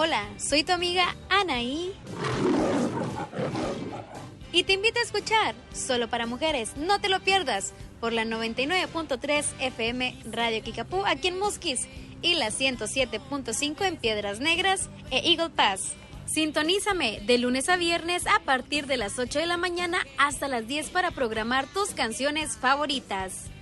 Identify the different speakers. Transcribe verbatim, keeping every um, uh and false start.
Speaker 1: Hola, soy tu amiga Anaí. Y te invito a escuchar Solo para Mujeres, no te lo pierdas, por la noventa y nueve punto tres F M Radio Kikapú aquí en Musquis y la ciento siete punto cinco en Piedras Negras e Eagle Pass. Sintonízame de lunes a viernes a partir de las ocho de la mañana hasta las diez para programar tus canciones favoritas.